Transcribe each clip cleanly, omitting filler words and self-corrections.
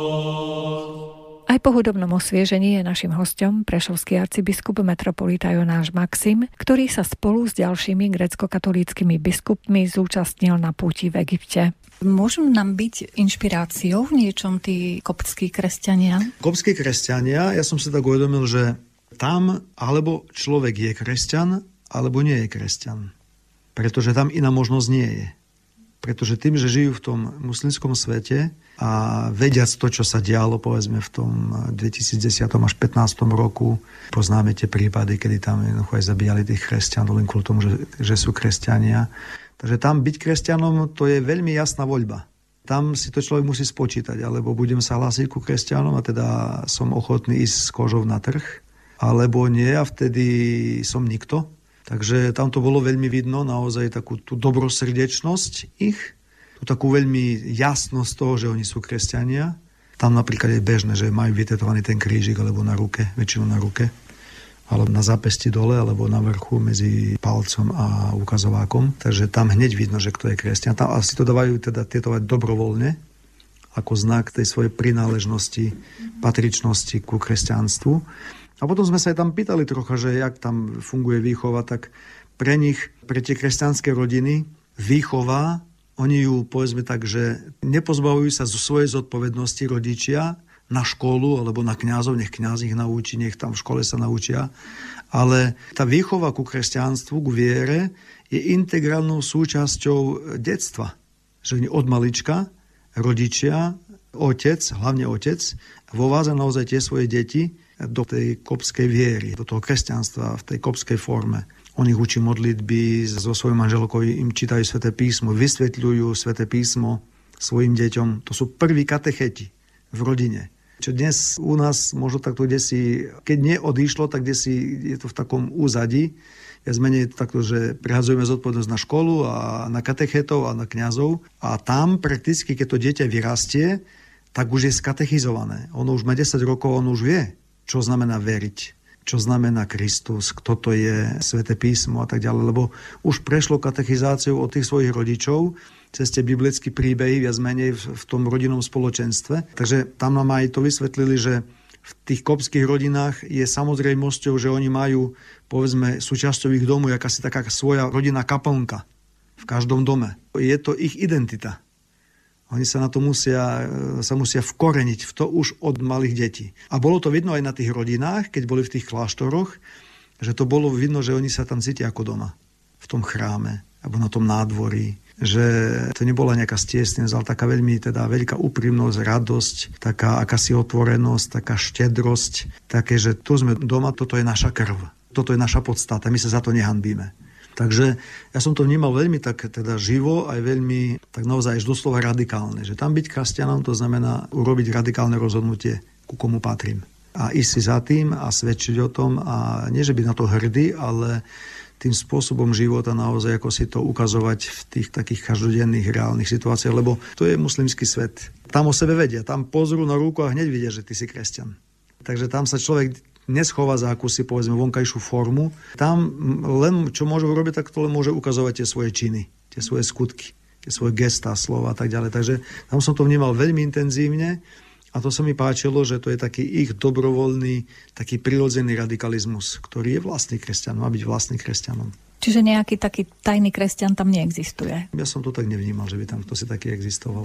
Aj po hudobnom osviežení je našim hosťom prešovský arcibiskup metropolita Jonáš Maxim, ktorý sa spolu s ďalšími grécko-katolíckymi biskupmi zúčastnil na púti v Egypte. Môžu nám byť inšpiráciou v niečom tí koptskí kresťania? Koptskí kresťania, ja som si tak uvedomil, že tam alebo človek je kresťan, alebo nie je kresťan. Pretože tam iná možnosť nie je. Pretože tým, že žijú v tom muslimskom svete a vediac to, čo sa dialo, povedzme, v tom 2010 až 15 roku, poznáme tie prípady, kedy tam aj zabíjali tých kresťanov len kvôli tomu, že sú kresťania. Takže tam byť kresťanom, to je veľmi jasná voľba. Tam si to človek musí spočítať, alebo budem sa hlásiť ku kresťanom a teda som ochotný ísť s kožou na trh, alebo nie a vtedy som nikto. Takže tam to bolo veľmi vidno, naozaj takú tú dobrosrdečnosť ich, tú takú veľmi jasnosť toho, že oni sú kresťania. Tam napríklad je bežné, že majú vytetovaný ten krížik alebo na ruke, väčšinou na ruke, alebo na zápesti dole, alebo na vrchu medzi palcom a ukazovákom. Takže tam hneď vidno, že kto je kresťan. Tam asi to dávajú teda tietovať dobrovoľne, ako znak tej svojej prináležnosti, patričnosti ku kresťanstvu. A potom sme sa aj tam pýtali trocha, že jak tam funguje výchova, tak pre nich, pre tie kresťanské rodiny, výchova, oni ju, povedzme tak, že nepozbavujú sa zo svojej zodpovednosti rodičia na školu alebo na kňazov, nech kňaz ich naučí, nech tam v škole sa naučia. Ale tá výchova ku kresťanstvu, ku viere, je integrálnou súčasťou detstva. Že oni od malička, rodičia, otec, hlavne otec, vovádza naozaj tie svoje deti do tej kopskej viery, do toho kresťanstva v tej kopskej forme. On ich učí modlitby, so svojou manželkou im čítajú Sväté písmo, vysvetľujú Sväté písmo svojim deťom. To sú prví katecheti v rodine. Čo dnes u nás možno takto kdesi, keď neodišlo, tak kdesi je to v takom úzadí. Ja zmenej to takto, že prehadzujeme zodpovednosť na školu a na katechetov a na kňazov. A tam prakticky, keď to dieťa vyrastie, tak už je skatechizované. Ono už má 10 rokov, on už vie, čo znamená veriť, čo znamená Kristus, kto to je, Sväté písmo a tak ďalej, lebo už prešlo katechizáciu od tých svojich rodičov cez tie biblické príbehy, viac menej v tom rodinnom spoločenstve. Takže tam nám aj to vysvetlili, že v tých kopských rodinách je samozrejmosťou, že oni majú, povedzme, súčasťou ich domu jakási taká svoja rodinná kaplnka v každom dome. Je to ich identita. Oni sa na to musia vkoreniť v to už od malých detí. A bolo to vidno aj na tých rodinách, keď boli v tých kláštoroch, že to bolo vidno, že oni sa tam cítia ako doma. V tom chráme, alebo na tom nádvorí. Že to nebola nejaká stiesnosť, ale taká veľmi teda veľká úprimnosť, radosť, taká akási otvorenosť, taká štedrosť. Také, že tu sme doma, toto je naša krv. Toto je naša podstata, my sa za to nehanbíme. Takže ja som to vnímal veľmi tak teda živo, aj veľmi tak naozaj až doslova radikálne. Že tam byť kresťanom, to znamená urobiť radikálne rozhodnutie, ku komu patrím. A ísť si za tým a svedčiť o tom a nie, že byť na to hrdý, ale tým spôsobom života naozaj ako si to ukazovať v tých takých každodenných reálnych situáciách, lebo to je muslimský svet. Tam o sebe vedia, tam pozrú na ruku a hneď vidia, že ty si kresťan. Takže tam sa človek neschová za akúsi, povedzme, vonkajšiu formu. Tam len, čo môže urobiť, tak to len môže ukazovať tie svoje činy, tie svoje skutky, tie svoje gestá, slova a tak ďalej. Takže tam som to vnímal veľmi intenzívne a to sa mi páčilo, že to je taký ich dobrovoľný, taký prirodzený radikalizmus, ktorý je vlastný kresťan, má byť vlastný kresťanom. Čiže nejaký taký tajný kresťan tam neexistuje? Ja som to tak nevnímal, že by tam kto si taký existoval.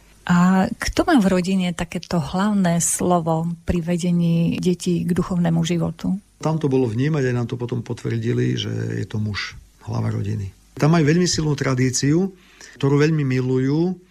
A kto má v rodine takéto hlavné slovo pri vedení detí k duchovnému životu? Tam to bolo vnímať, aj nám to potom potvrdili, že je to muž, hlava rodiny. Tam majú veľmi silnú tradíciu, ktorú veľmi milujú.